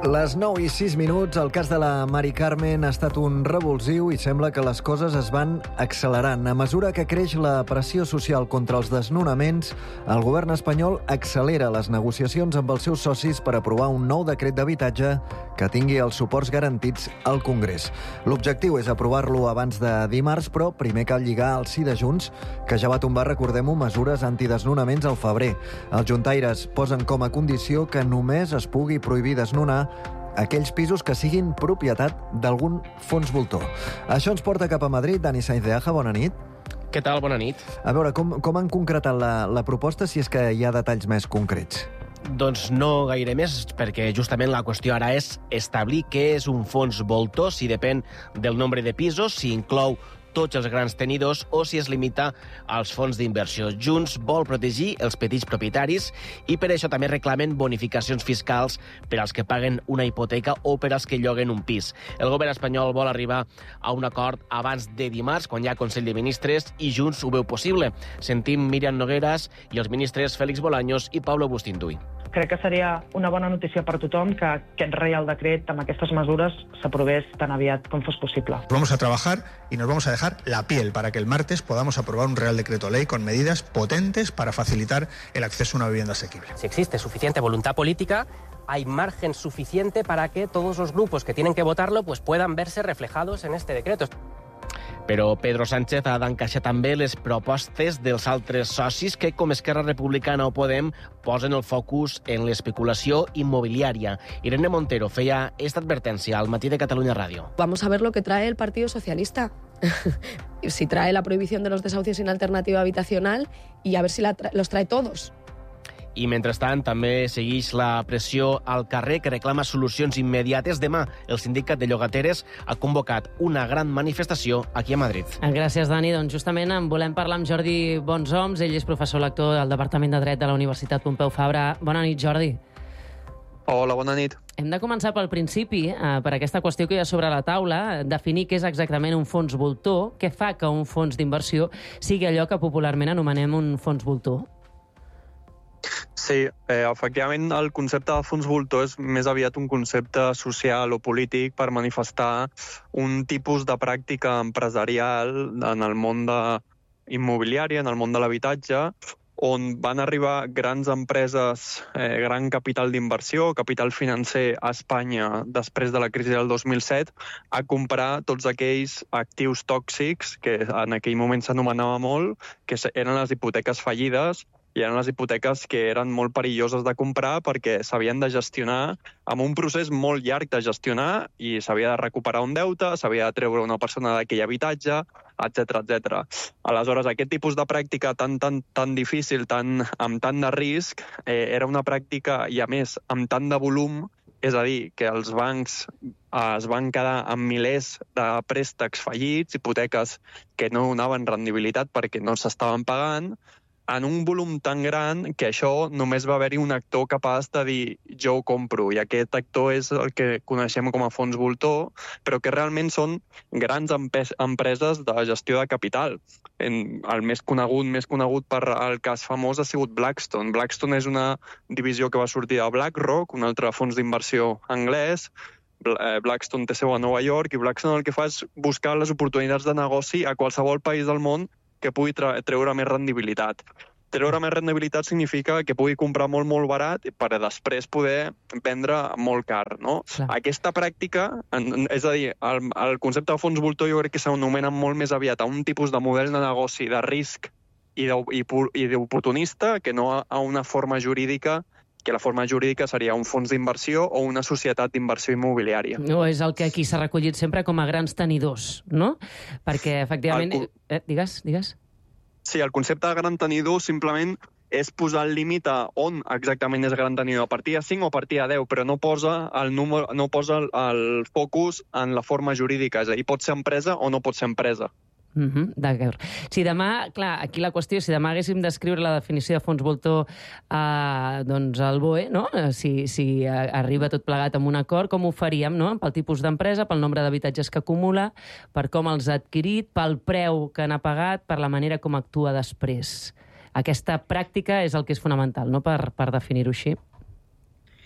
Les 9:06, el cas de la Mari Carmen ha estat un revulsiu i sembla que les coses es van accelerant. A mesura que creix la pressió social contra els desnonaments, el govern espanyol accelera les negociacions amb els seus socis per aprovar un nou decret d'habitatge que tingui els suports garantits al Congrés. L'objectiu és aprovar-lo abans de dimarts, però primer cal lligar el sí de Junts, que ja va tombar, recordem-ho, mesures antidesnonaments al febrer. Els juntaires posen com a condició que només es pugui prohibir desnonar aquells pisos que siguin propietat d'algun fons voltor. Això ens porta cap a Madrid. Dani Sainz de Aja, bona nit. Què tal? Bona nit. A veure, com han concretat la proposta, si és que hi ha detalls més concrets? Doncs no gaire més, perquè justament la qüestió ara és establir què és un fons voltor, si depèn del nombre de pisos, si inclou tots els grans tenidors o si es limita als fons d'inversió. Junts vol protegir els petits propietaris i per això també reclamen bonificacions fiscals per als que paguen una hipoteca o per als que lloguen un pis. El govern espanyol vol arribar a un acord abans de dimarts, quan hi ha Consell de Ministres, i Junts ho veu possible. Sentim Míriam Nogueras i els ministres Félix Bolaños i Pablo Bustinduy. Crec que seria una bona notícia per tothom que aquest Reial Decret amb aquestes mesures s'aprovés tan aviat com fos possible. Vamos a trabajar y nos vamos a dejar la piel para que el martes podamos aprobar un Real Decreto Ley con medidas potentes para facilitar el acceso a una vivienda asequible. Si existe suficiente voluntad política, hay margen suficiente para que todos los grupos que tienen que votarlo pues puedan verse reflejados en este decreto. Però Pedro Sánchez ha d'encaixar també les propostes dels altres socis que, com Esquerra Republicana o Podem, posen el focus en l'especulació immobiliària. Irene Montero feia esta advertència al Matí de Catalunya Ràdio. Vamos a ver lo que trae el Partido Socialista. Si trae la prohibición de los desahucios sin alternativa habitacional y a ver si los trae todos. I, mentrestant, també segueix la pressió al carrer que reclama solucions immediates. Demà, el sindicat de llogateres ha convocat una gran manifestació aquí a Madrid. Gràcies, Dani. Doncs justament en volem parlar amb Jordi Bonsoms. Ell és professor lector del Departament de Dret de la Universitat Pompeu Fabra. Bona nit, Jordi. Hola, bona nit. Hem de començar pel principi, per aquesta qüestió que hi ha sobre la taula, definir què és exactament un fons voltor, què fa que un fons d'inversió sigui allò que popularment anomenem un fons voltor. Sí, efectivament el concepte de fons voltor és més aviat un concepte social o polític per manifestar un tipus de pràctica empresarial en el món immobiliari, en el món de l'habitatge, on van arribar grans empreses, gran capital d'inversió, capital financer a Espanya després de la crisi del 2007, a comprar tots aquells actius tòxics, que en aquell moment s'anomenava molt, que eren les hipoteques fallides, i eren les hipoteques que eren molt perilloses de comprar perquè s'havien de gestionar amb un procés molt llarg de gestionar i s'havia de recuperar un deute, s'havia de treure una persona d'aquell habitatge, etc. Aleshores, aquest tipus de pràctica tan difícil, amb tant de risc, era una pràctica, i a més, amb tant de volum, és a dir, que els bancs es van quedar amb milers de préstecs fallits, hipoteques que no donaven rendibilitat perquè no s'estaven pagant, en un volum tan gran que això només va haver-hi un actor capaç de dir jo ho compro, i aquest actor és el que coneixem com a fons voltor, però que realment són grans empreses de gestió de capital. El més conegut per el cas famós ha sigut Blackstone. Blackstone és una divisió que va sortir de BlackRock, un altre fons d'inversió anglès. Blackstone té seu a Nova York i Blackstone el que fa és buscar les oportunitats de negoci a qualsevol país del món que pugui treure més rendibilitat. Treure més rendibilitat significa que pugui comprar molt, molt barat per després poder vendre molt car, no? Clar. Aquesta pràctica, és a dir, el concepte de fons voltor jo crec que s'anomena molt més aviat a un tipus de model de negoci de risc i d'oportunista que no a una forma jurídica, que la forma jurídica seria un fons d'inversió o una societat d'inversió immobiliària. No, és el que aquí s'ha recollit sempre com a grans tenidors, no? Perquè, efectivament... Digues. Sí, el concepte de gran tenidor simplement és posar el límit a on exactament és gran tenidor, a partir de 5 o a partir de 10, però no posa el focus en la forma jurídica, és a dir, pot ser empresa o no pot ser empresa. D'acord. Si demà, clar, aquí la qüestió, si demà haguéssim d'escriure la definició de fons voltor doncs al BOE, no? Si arriba tot plegat amb un acord, com ho faríem, no? Pel tipus d'empresa, pel nombre d'habitatges que acumula, per com els ha adquirit, pel preu que n'ha pagat, per la manera com actua després. Aquesta pràctica és el que és fonamental, no?, per definir-ho així.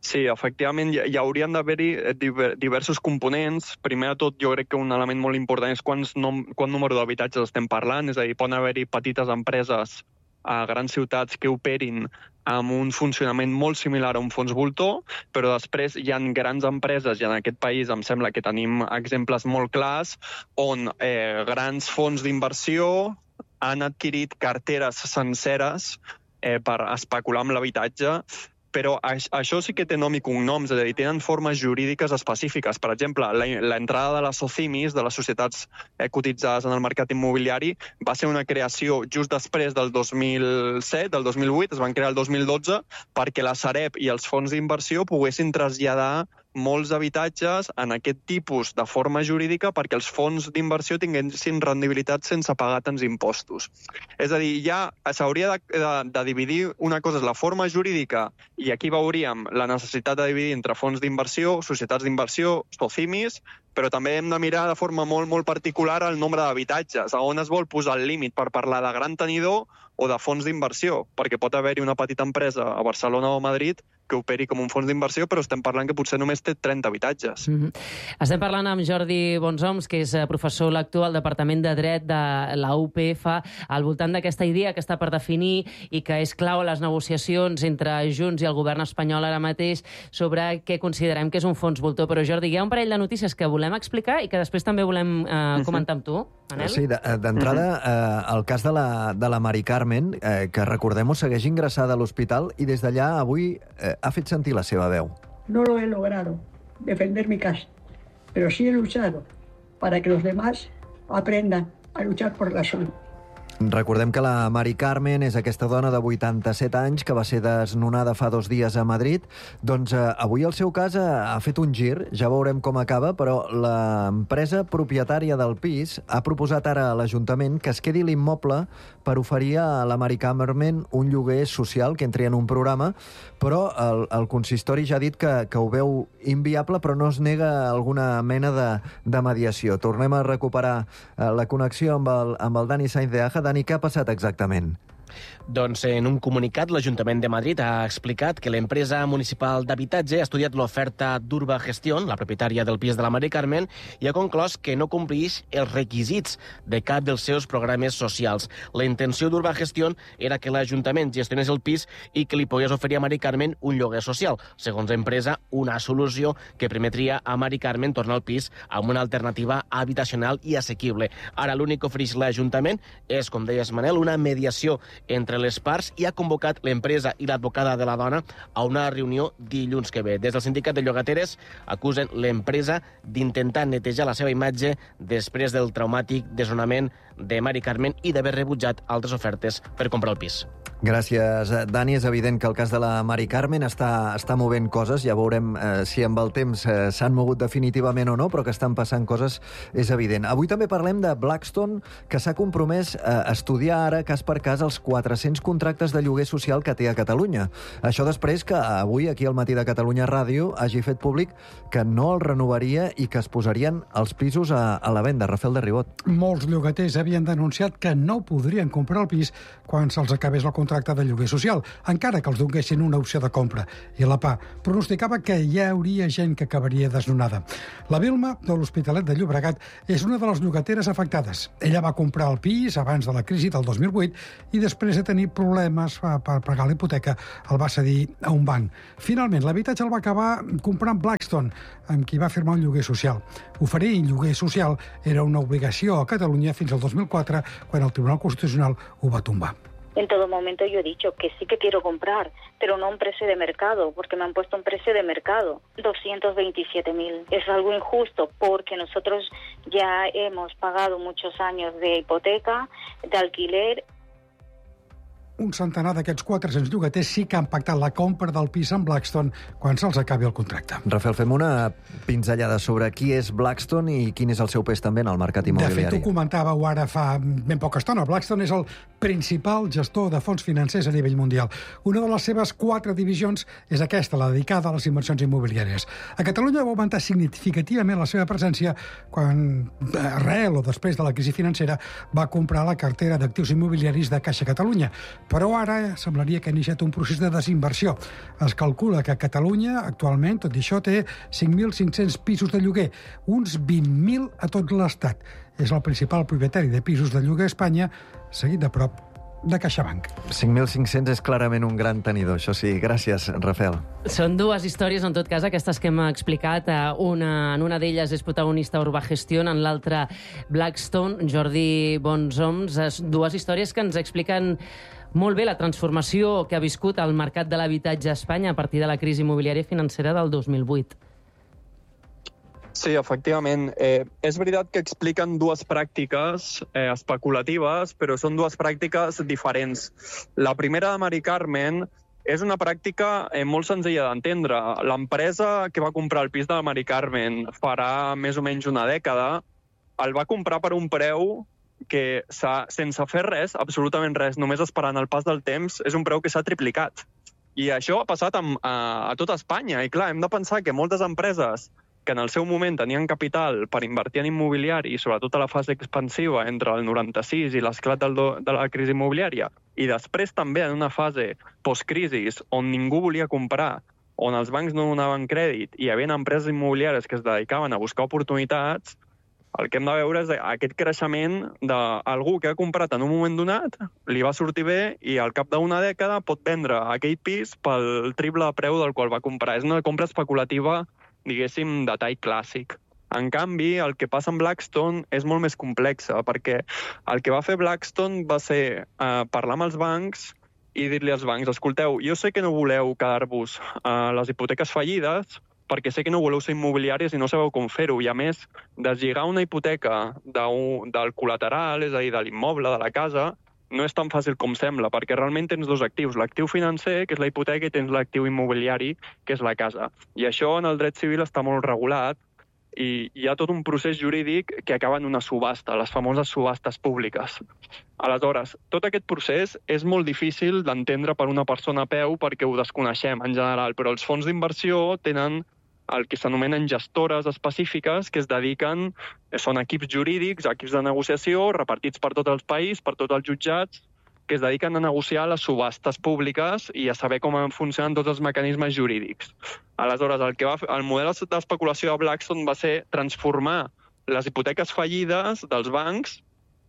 Sí, efectivament, hi haurien d'haver-hi diversos components. Primer de tot, jo crec que un element molt important és quant número d'habitatges estem parlant, és a dir, poden haver-hi petites empreses a grans ciutats que operin amb un funcionament molt similar a un fons voltor, però després hi ha grans empreses, i en aquest país em sembla que tenim exemples molt clars, on grans fons d'inversió han adquirit carteres senceres per especular amb l'habitatge, però això sí que té nom i cognoms, és a dir, tenen formes jurídiques específiques. Per exemple, l'entrada de les SOCIMIs, de les societats cotitzades en el mercat immobiliari, va ser una creació just després del 2007, del 2008, es van crear el 2012, perquè la Sareb i els fons d'inversió poguessin traslladar molts habitatges en aquest tipus de forma jurídica perquè els fons d'inversió tinguessin rendibilitat sense pagar tants impostos. És a dir, ja s'hauria de dividir, una cosa és la forma jurídica, i aquí veuríem la necessitat de dividir entre fons d'inversió, societats d'inversió, SOCIMIs, però també hem de mirar de forma molt, molt particular el nombre d'habitatges, a on es vol posar el límit per parlar de gran tenidor o de fons d'inversió, perquè pot haver-hi una petita empresa a Barcelona o a Madrid que operi com un fons d'inversió, però estem parlant que potser només té 30 habitatges. Estem parlant amb Jordi Bonsoms, que és professor lector al Departament de Dret de la UPF, al voltant d'aquesta idea que està per definir i que és clau a les negociacions entre Junts i el govern espanyol ara mateix sobre què considerem que és un fons voltor. Però, Jordi, hi ha un parell de notícies que volem explicar i que després també volem comentar amb tu, Manel. Sí, d'entrada, el cas de la Mari Carmen, que recordem-ho, segueix ingressada a l'hospital i des d'allà avui ha fet sentir la seva veu. No lo he logrado defender mi casa, pero sí he luchado para que los demás aprendan a luchar por la suya. Recordem que la Mari Carmen és aquesta dona de 87 anys que va ser desnonada fa 2 dies a Madrid. Doncs avui el seu cas ha fet un gir, ja veurem com acaba, però l'empresa propietària del pis ha proposat ara a l'Ajuntament que es quedi l'immoble per oferir a la Mari Carmen un lloguer social, que entri en un programa, però el consistori ja ha dit que ho veu inviable, però no es nega alguna mena de mediació. Tornem a recuperar la connexió amb el Dani Sainz de Aja. Dani, què ha passat exactament? Doncs en un comunicat, l'Ajuntament de Madrid ha explicat que l'empresa municipal d'habitatge ha estudiat l'oferta d'Urba Gestión, la propietària del pis de la Mari Carmen, i ha conclòs que no compleix els requisits de cap dels seus programes socials. La intenció d'Urba Gestión era que l'Ajuntament gestionés el pis i que li pogués oferir a Mari Carmen un lloguer social. Segons l'empresa, una solució que permetria a Mari Carmen tornar al pis amb una alternativa habitacional i assequible. Ara l'únic que ofereix l'Ajuntament és, com deies, Manel, una mediació entre les parts i ha convocat l'empresa i l'advocada de la dona a una reunió dilluns que ve. Des del sindicat de llogateres acusen l'empresa d'intentar netejar la seva imatge després del traumàtic desnonament de Mari Carmen i d'haver rebutjat altres ofertes per comprar el pis. Gràcies, Dani. És evident que el cas de la Mari Carmen està movent coses. Ja veurem si amb el temps s'han mogut definitivament o no, però que estan passant coses és evident. Avui també parlem de Blackstone, que s'ha compromès a estudiar ara, cas per cas, els 400 contractes de lloguer social que té a Catalunya. Això després que avui, aquí al Matí de Catalunya Ràdio, hagi fet públic que no el renovaria i que es posarien els pisos a la venda. Rafael de Ribot. Molts llogaters havien denunciat que no podrien comprar el pis quan se'ls acabés el contracte de lloguer social, encara que els donguessin una opció de compra. I la PA pronosticava que hi hauria gent que acabaria desnonada. La Vilma, de l'Hospitalet de Llobregat, és una de les llogateres afectades. Ella va comprar el pis abans de la crisi del 2008 i després de tenir problemes per pagar la hipoteca el va cedir a un banc. Finalment, l'habitatge el va acabar comprant Blackstone, amb qui va firmar un lloguer social. Oferir lloguer social era una obligació a Catalunya fins al 2004, quan el Tribunal Constitucional ho va tombar. En todo momento yo he dicho que sí que quiero comprar, pero no un precio de mercado, porque me han puesto un precio de mercado, 227.000. Es algo injusto porque nosotros ya hemos pagado muchos años de hipoteca, de alquiler. Un centenar d'aquests 400 llogaters sí que han pactat la compra del pis amb Blackstone quan se'ls acabi el contracte. Rafael, fem una pinzellada sobre qui és Blackstone i quin és el seu pes també en el mercat immobiliari. De fet, ho comentàveu ara fa ben poca estona. Blackstone és el principal gestor de fons financers a nivell mundial. Una de les seves 4 divisions és aquesta, la dedicada a les inversions immobiliàries. A Catalunya va augmentar significativament la seva presència quan, arrel o després de la crisi financera, va comprar la cartera d'actius immobiliaris de Caixa Catalunya. Però ara semblaria que ha iniciat un procés de desinversió. Es calcula que Catalunya, actualment, tot i això, té 5.500 pisos de lloguer, uns 20.000 a tot l'Estat. És el principal propietari de pisos de lloguer a Espanya, seguit de prop de CaixaBank. 5.500 és clarament un gran tenidor, això sí. Gràcies, Rafael. Són dues històries, en tot cas, aquestes que hem explicat. En una d'elles és protagonista Urbagestión, en l'altra Blackstone, Jordi Bonsoms. Dues històries que ens expliquen molt bé la transformació que ha viscut el mercat de l'habitatge a Espanya a partir de la crisi immobiliària i financera del 2008. Sí, efectivament. És veritat que expliquen dues pràctiques especulatives, però són dues pràctiques diferents. La primera de Mari Carmen és una pràctica molt senzilla d'entendre. L'empresa que va comprar el pis de la Mari Carmen farà més o menys una dècada el va comprar per un preu que, sense fer res, absolutament res, només esperant el pas del temps, és un preu que s'ha triplicat. I això ha passat a tota Espanya. I clar, hem de pensar que moltes empreses que en el seu moment tenien capital per invertir en immobiliari, sobretot a la fase expansiva entre el 96 i l'esclat de la crisi immobiliària, i després també en una fase post-crisis on ningú volia comprar, on els bancs no donaven crèdit i hi havia empreses immobiliàries que es dedicaven a buscar oportunitats, el que hem de veure és aquest creixement d'algú que ha comprat en un moment donat, li va sortir bé i al cap d'una dècada pot vendre aquell pis pel triple preu del qual va comprar. És una compra especulativa, diguéssim, de tall clàssic. En canvi, el que passa amb Blackstone és molt més complex, perquè el que va fer Blackstone va ser parlar amb els bancs i dir-li als bancs: escolteu, jo sé que no voleu quedar-vos a les hipoteques fallides, perquè sé que no voleu ser immobiliaris i no sabeu com fer-ho. I a més, deslligar una hipoteca del col·lateral, és a dir, de l'immoble, de la casa, no és tan fàcil com sembla, perquè realment tens dos actius, l'actiu financer, que és la hipoteca, i tens l'actiu immobiliari, que és la casa. I això en el dret civil està molt regulat i hi ha tot un procés jurídic que acaba en una subhasta, les famoses subhastes públiques. Aleshores, tot aquest procés és molt difícil d'entendre per una persona a peu perquè ho desconeixem en general, però els fons d'inversió tenen el que s'anomenen gestores específiques que es dediquen, són equips jurídics, equips de negociació, repartits per tot el país, per tots els jutjats, que es dediquen a negociar les subhastes públiques i a saber com funcionen tots els mecanismes jurídics. Aleshores, el model d'especulació de Blackstone va ser transformar les hipoteques fallides dels bancs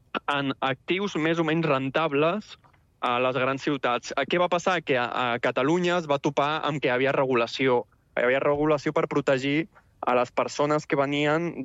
en actius més o menys rentables a les grans ciutats. Què va passar? Que a Catalunya es va topar amb que hi havia regulació. Hi havia regulació per protegir a les persones que venien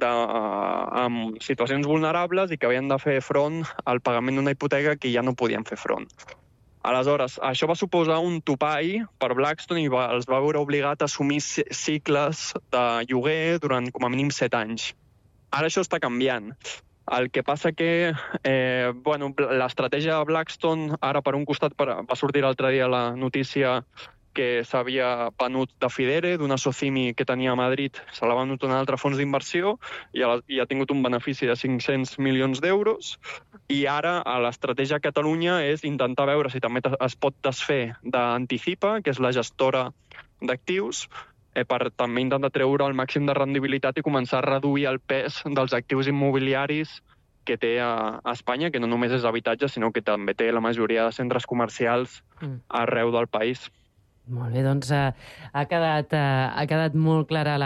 amb situacions vulnerables i que havien de fer front al pagament d'una hipoteca que ja no podien fer front. Aleshores, això va suposar un topall per Blackstone i els va veure obligat a assumir cicles de lloguer durant com a mínim 7 anys. Ara això està canviant. El que passa que l'estratègia de Blackstone, ara per un costat va sortir l'altre dia la notícia que s'havia venut de Fidere, d'una Socimi que tenia a Madrid, se l'ha venut un altre fons d'inversió i ha tingut un benefici de 500 milions d'euros. I ara l'estratègia a Catalunya és intentar veure si també es pot desfer d'Anticipa, que és la gestora d'actius, per també intentar treure el màxim de rendibilitat i començar a reduir el pes dels actius immobiliaris que té a Espanya, que no només és habitatge, sinó que també té la majoria de centres comercials arreu del país. Molt bé, doncs ha quedat molt clara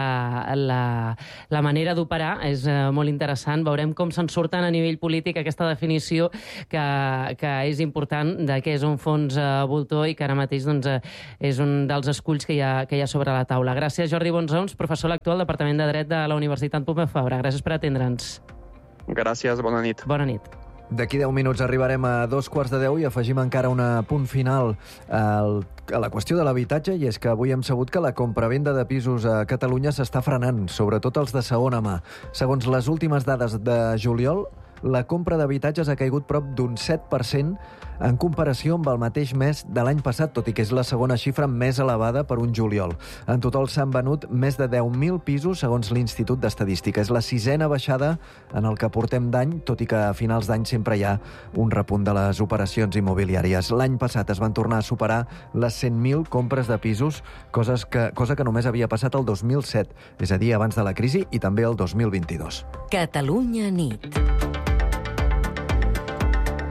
la manera d'operar, és molt interessant. Veurem com se'n surten a nivell polític aquesta definició que és important de què és un fons voltor i que ara mateix és un dels esculls que hi ha sobre la taula. Gràcies, Jordi Bonsoms, professor a l'actual Departament de Dret de la Universitat Pompeu Fabra. Gràcies per atendre'ns. Gràcies, bona nit. Bona nit. D'aquí 10 minuts arribarem a 2:15 i afegim encara un punt final a la qüestió de l'habitatge, i és que avui hem sabut que la compravenda de pisos a Catalunya s'està frenant, sobretot els de segona mà. Segons les últimes dades de juliol, la compra d'habitatges ha caigut prop d'un 7% en comparació amb el mateix mes de l'any passat, tot i que és la segona xifra més elevada per un juliol. En total s'han venut més de 10.000 pisos, segons l'Institut d'Estadística. És la 6a baixada en el que portem d'any, tot i que a finals d'any sempre hi ha un repunt de les operacions immobiliàries. L'any passat es van tornar a superar les 100.000 compres de pisos, cosa que només havia passat el 2007, és a dir, abans de la crisi, i també el 2022. Catalunya nit.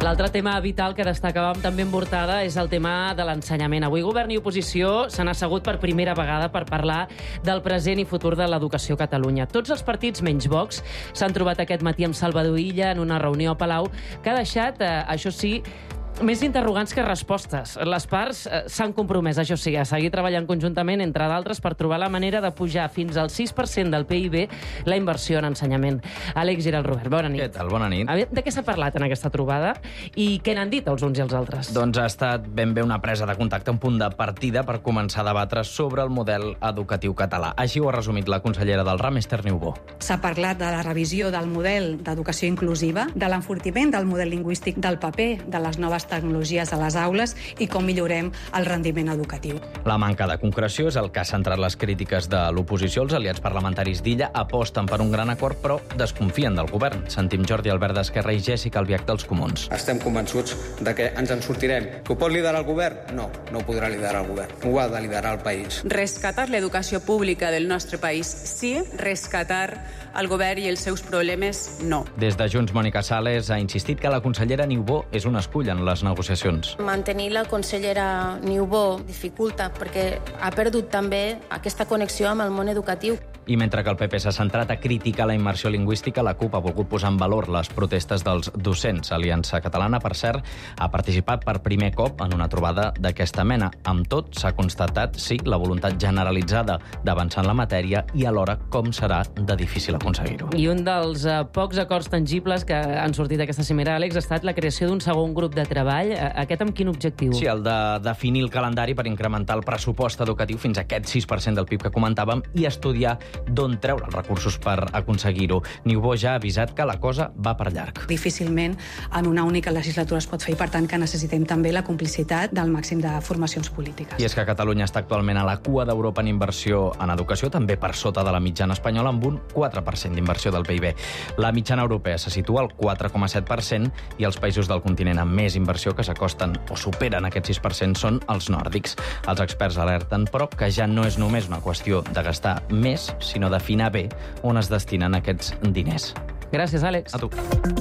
L'altre tema vital que destacàvem també en portada és el tema de l'ensenyament. Avui govern i oposició s'han assegut per primera vegada per parlar del present i futur de l'educació a Catalunya. Tots els partits, menys Vox, s'han trobat aquest matí amb Salvador Illa en una reunió a Palau que ha deixat, això sí, més interrogants que respostes. Les parts s'han compromès, això sí, a seguir treballant conjuntament, entre d'altres, per trobar la manera de pujar fins al 6% del PIB la inversió en ensenyament. Àlex Giralt-Robert, bona nit. Què tal? Bona nit. De què s'ha parlat en aquesta trobada i què n'han dit els uns i els altres? Doncs ha estat ben bé una presa de contacte, un punt de partida per començar a debatre sobre el model educatiu català. Així ho ha resumit la consellera del RAM, Esther Niubó. S'ha parlat de la revisió del model d'educació inclusiva, de l'enfortiment del model lingüístic, del paper de les noves tecnologies a les aules i com millorem el rendiment educatiu. La manca de concreció és el que ha centrat les crítiques de l'oposició. Els aliats parlamentaris d'Illa aposten per un gran acord, però desconfien del govern. Sentim Jordi Albert d'Esquerra i Jèssica Albiach dels Comuns. Estem convençuts de que ens en sortirem. Que ho pot liderar el govern? No, no ho podrà liderar el govern. Ho ha de liderar el país. Rescatar l'educació pública del nostre país, sí. Rescatar el govern i els seus problemes, no. Des de Junts, Mònica Sales ha insistit que la consellera Niubó és un escull en les negociacions. Mantenir la consellera Niubó dificulta perquè ha perdut també aquesta connexió amb el món educatiu. I mentre que el PP s'ha centrat a criticar la immersió lingüística, la CUP ha volgut posar en valor les protestes dels docents. Aliança Catalana, per cert, ha participat per primer cop en una trobada d'aquesta mena. Amb tot, s'ha constatat, sí, la voluntat generalitzada d'avançar en la matèria i alhora com serà de difícil aconseguir-ho. I un dels pocs acords tangibles que han sortit d'aquesta cimera, Àlex, ha estat la creació d'un segon grup de treball. Aquest amb quin objectiu? Sí, el de definir el calendari per incrementar el pressupost educatiu fins a aquest 6% del PIB que comentàvem i estudiar d'on treure els recursos per aconseguir-ho. Niubó ja ha avisat que la cosa va per llarg. Difícilment en una única legislatura es pot fer i, per tant, que necessitem també la complicitat del màxim de formacions polítiques. I és que Catalunya està actualment a la cua d'Europa en inversió en educació, també per sota de la mitjana espanyola, amb un 4% d'inversió del PIB. La mitjana europea se situa al 4,7% i els països del continent amb més inversió que s'acosten o superen aquest 6% són els nòrdics. Els experts alerten, però, que ja no és només una qüestió de gastar més, sinó d'afinar bé on es destinen aquests diners. Gràcies, Àlex. A tu.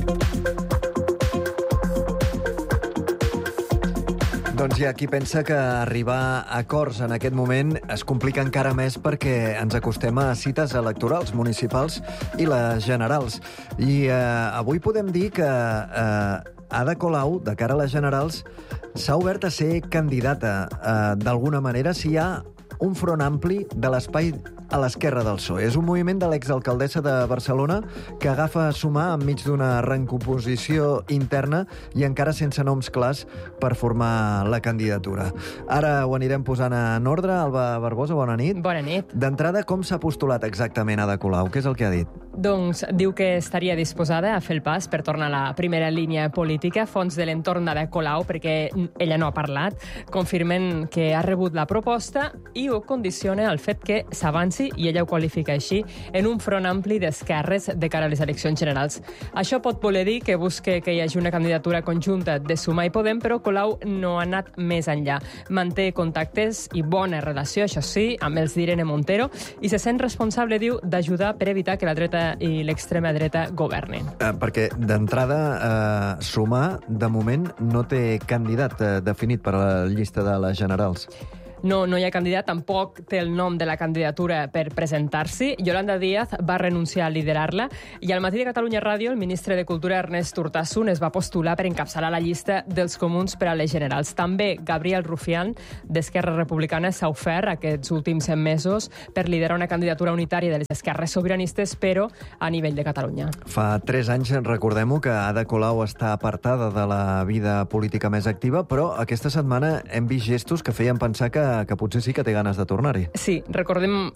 Doncs hi ha qui pensa que arribar a acords en aquest moment es complica encara més perquè ens acostem a cites electorals municipals i les generals. I avui podem dir que Ada Colau, de cara a les generals, s'ha obert a ser candidata. D'alguna manera, si hi ha un front ampli de l'espai a l'esquerra del PSOE. És un moviment de l'exalcaldessa de Barcelona que agafa a sumar enmig d'una recomposició interna i encara sense noms clars per formar la candidatura. Ara ho anirem posant en ordre. Alba Barbosa, bona nit. Bona nit. D'entrada, com s'ha postulat exactament Ada Colau? Què és el que ha dit? Doncs diu que estaria disposada a fer el pas per tornar a la primera línia política. Fons de l'entorn d'Ada Colau, perquè ella no ha parlat, confirmen que ha rebut la proposta i ho condiciona el fet que s'avanci, i ella ho qualifica així, en un front ampli d'esquerres de cara a les eleccions generals. Això pot voler dir que busque que hi hagi una candidatura conjunta de Sumar i Podem, però Colau no ha anat més enllà. Manté contactes i bona relació, això sí, amb els d'Irene Montero, i se sent responsable, diu, d'ajudar per evitar que la dreta i l'extrema dreta governin. Perquè, d'entrada, Sumar, de moment, no té candidat definit per a la llista de les generals. No hi ha candidat, tampoc té el nom de la candidatura per presentar-s'hi. Yolanda Díaz va renunciar a liderar-la i al Matí de Catalunya Ràdio el ministre de Cultura Ernest Urtasun es va postular per encapçalar la llista dels comuns per a les generals. També Gabriel Rufián, d'Esquerra Republicana, s'ha ofert aquests últims 100 mesos per liderar una candidatura unitària de les esquerres sobiranistes, però a nivell de Catalunya. Fa 3 anys, recordem-ho, que Ada Colau està apartada de la vida política més activa, però aquesta setmana hem vist gestos que feien pensar que potser sí que té ganes de tornar-hi. Sí, recordem